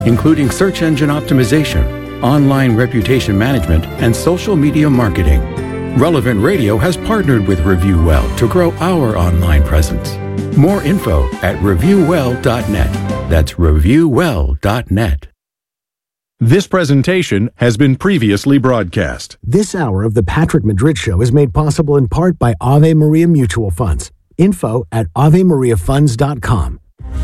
including search engine optimization, online reputation management, and social media marketing. Relevant Radio has partnered with ReviewWell to grow our online presence. More info at reviewwell.net. That's reviewwell.net. This presentation has been previously broadcast. This hour of the Patrick Madrid Show is made possible in part by Ave Maria Mutual Funds. Info at AveMariaFunds.com.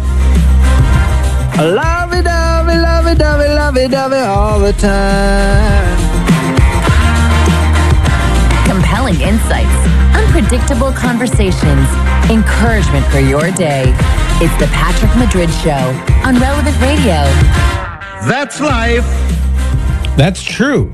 Lovey-dovey, lovey-dovey, lovey-dovey all the time. Compelling insights, unpredictable conversations, encouragement for your day. It's the Patrick Madrid Show on Relevant Radio. That's life. That's true.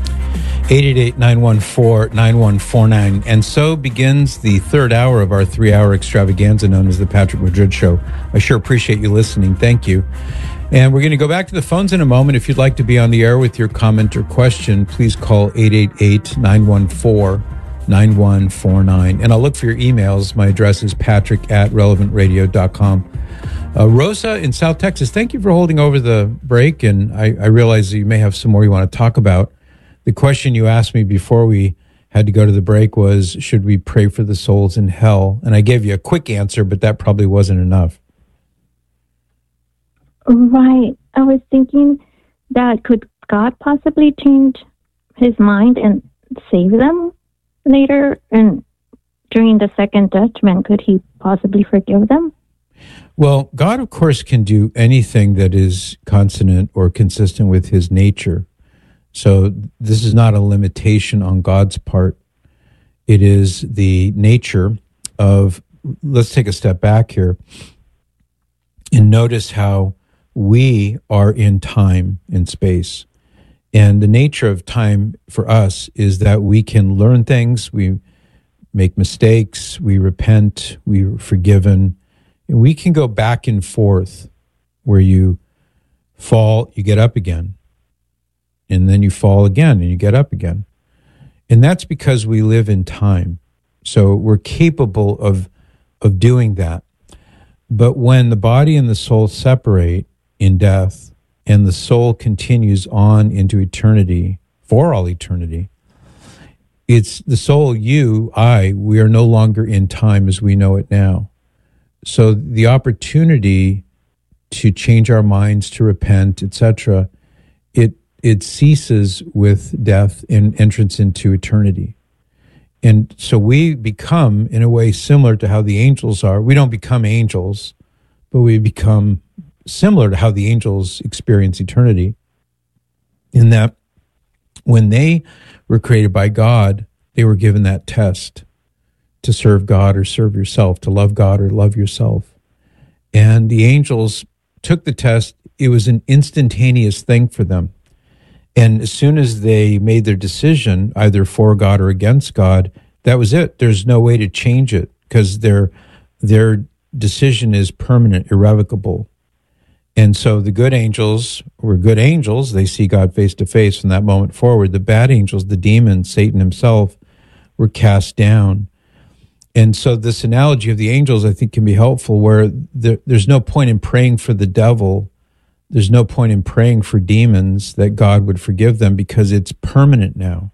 888-914-9149. And so begins the third hour of our 3-hour extravaganza known as the Patrick Madrid Show. I sure appreciate you listening. Thank you. And we're going to go back to the phones in a moment. If you'd like to be on the air with your comment or question, please call 888-914-9149. And I'll look for your emails. My address is patrick@relevantradio.com. Rosa in South Texas, thank you for holding over the break. And I realize that you may have some more you want to talk about. The question you asked me before we had to go to the break was, should we pray for the souls in hell? And I gave you a quick answer, but that probably wasn't enough. Right. I was thinking that could God possibly change his mind and save them later? And during the second judgment, could he possibly forgive them? Well, God, of course, can do anything that is consonant or consistent with his nature. So this is not a limitation on God's part. It is the nature of, let's take a step back here and notice how we are in time and space. And the nature of time for us is that we can learn things, we make mistakes, we repent, we're forgiven, and we can go back and forth where you fall, you get up again, and then you fall again and you get up again. And that's because we live in time. So we're capable of doing that. But when the body and the soul separate in death and the soul continues on into eternity, for all eternity, it's the soul, you, I, we are no longer in time as we know it now. So the opportunity to change our minds, to repent, etc., it ceases with death and entrance into eternity. And so we become, in a way, similar to how the angels are. We don't become angels, but we become similar to how the angels experience eternity, in that when they were created by God, they were given that test to serve God or serve yourself, to love God or love yourself. And the angels took the test. It was an instantaneous thing for them. And as soon as they made their decision, either for God or against God, that was it. There's no way to change it because their decision is permanent, irrevocable. And so the good angels were good angels. They see God face to face from that moment forward. The bad angels, the demons, Satan himself, were cast down. And so this analogy of the angels, I think, can be helpful, where there's no point in praying for the devil. There's no point in praying for demons that God would forgive them, because it's permanent now.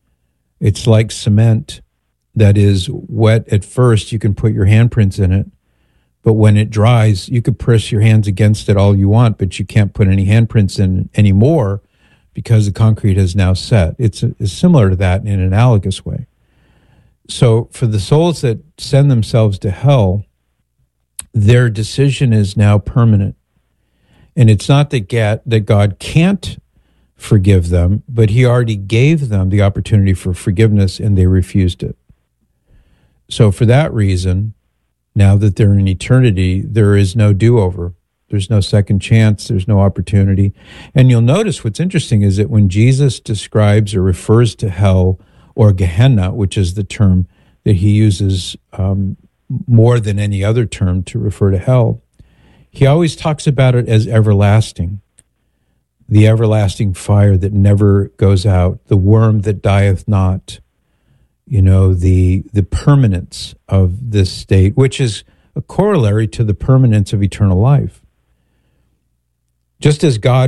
It's like cement that is wet at first. You can put your handprints in it, but when it dries, you could press your hands against it all you want, but you can't put any handprints in anymore because the concrete has now set. It's similar to that in an analogous way. So for the souls that send themselves to hell, their decision is now permanent. And it's not that God can't forgive them, but he already gave them the opportunity for forgiveness and they refused it. So for that reason, now that they're in eternity, there is no do-over. There's no second chance. There's no opportunity. And you'll notice what's interesting is that when Jesus describes or refers to hell, or Gehenna, which is the term that he uses more than any other term to refer to hell, he always talks about it as everlasting, the everlasting fire that never goes out, the worm that dieth not, the permanence of this state, which is a corollary to the permanence of eternal life. Just as God